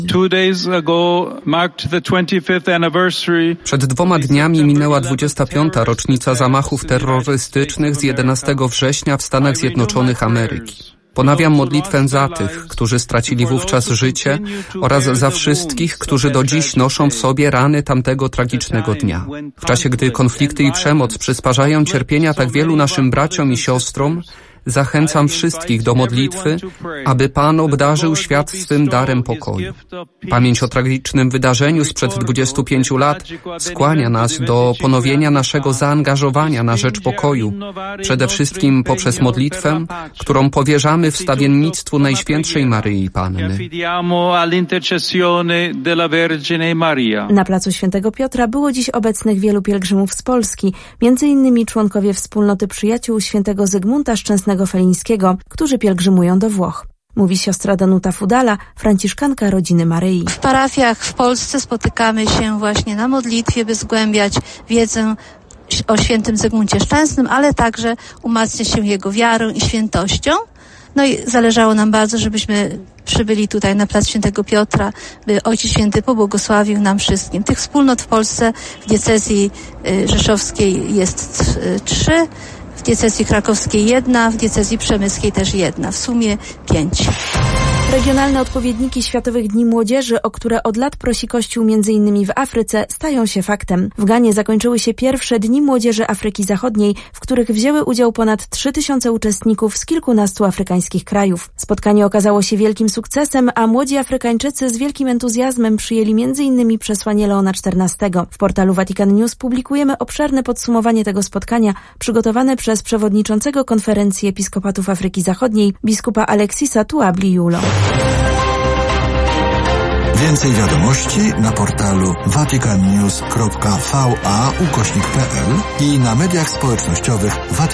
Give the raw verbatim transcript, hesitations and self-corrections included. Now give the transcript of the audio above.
Przed dwoma dniami minęła dwudziesta piąta rocznica zamachów terrorystycznych z jedenastego września w Stanach Zjednoczonych Ameryki. Ponawiam modlitwę za tych, którzy stracili wówczas życie oraz za wszystkich, którzy do dziś noszą w sobie rany tamtego tragicznego dnia. W czasie, gdy konflikty i przemoc przysparzają cierpienia tak wielu naszym braciom i siostrom, zachęcam wszystkich do modlitwy, aby Pan obdarzył świat swym darem pokoju. Pamięć o tragicznym wydarzeniu sprzed dwudziestu pięciu lat skłania nas do ponowienia naszego zaangażowania na rzecz pokoju, przede wszystkim poprzez modlitwę, którą powierzamy wstawiennictwu Najświętszej Maryi Panny. Na placu Świętego Piotra było dziś obecnych wielu pielgrzymów z Polski, między innymi członkowie wspólnoty przyjaciół świętego Zygmunta Szczęsnego Felińskiego, którzy pielgrzymują do Włoch. Mówi siostra Danuta Fudala, franciszkanka rodziny Maryi. W parafiach w Polsce spotykamy się właśnie na modlitwie, by zgłębiać wiedzę o świętym Zygmuncie Szczęsnym, ale także umacniać się jego wiarą i świętością. No i zależało nam bardzo, żebyśmy przybyli tutaj na plac Świętego Piotra, by Ojciec Święty pobłogosławił nam wszystkim. Tych wspólnot w Polsce w diecezji rzeszowskiej jest trzy, w diecezji krakowskiej jedna, w diecezji przemyskiej też jedna, w sumie pięć. Regionalne odpowiedniki Światowych Dni Młodzieży, o które od lat prosi Kościół między innymi w Afryce, stają się faktem. W Ganie zakończyły się pierwsze Dni Młodzieży Afryki Zachodniej, w których wzięły udział ponad trzy tysiące uczestników z kilkunastu afrykańskich krajów. Spotkanie okazało się wielkim sukcesem, a młodzi Afrykańczycy z wielkim entuzjazmem przyjęli między innymi przesłanie Leona czternastego. W portalu Vatican News publikujemy obszerne podsumowanie tego spotkania, przygotowane przez przewodniczącego Konferencji Episkopatów Afryki Zachodniej, biskupa Aleksisa Tuabli-Julo. Więcej wiadomości na portalu vaticannews kropka va ukośnik p l i na mediach społecznościowych Vatican.